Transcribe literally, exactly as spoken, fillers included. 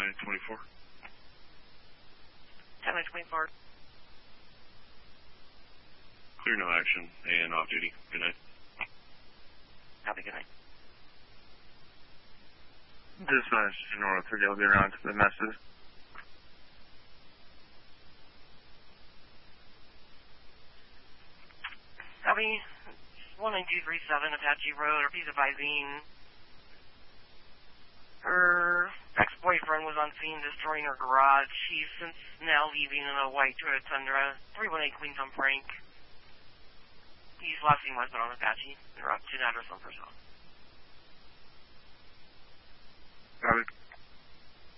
nine twenty-four. ten nine twenty-four. Clear, no action, and off duty. Good night. Copy, good night. Dispatch, North three, I'll get around to the message. Copy. one nine two three seven Apache Road, or piece advising her ex-boyfriend was on scene destroying her garage. She's since now leaving in a white Toyota Tundra. three one eight Queen Tom Frank. He's last seen westbound on Apache. They're up to an address on Purcell. Copy.